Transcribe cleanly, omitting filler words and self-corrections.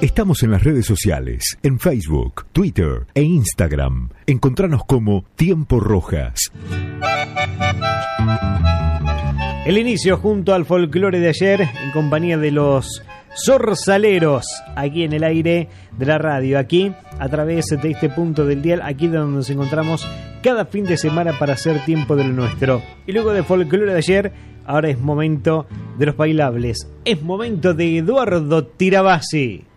Estamos en las redes sociales, en Facebook, Twitter e Instagram. Encontranos como Tiempo Rojas. El inicio junto al folclore de ayer en compañía de los Zorzaleros, aquí en el aire de la radio, aquí a través de este punto del dial, aquí donde nos encontramos cada fin de semana para hacer tiempo de lo nuestro. Y luego de folclore de ayer, ahora es momento de los bailables, es momento de Eduardo Tirabassi.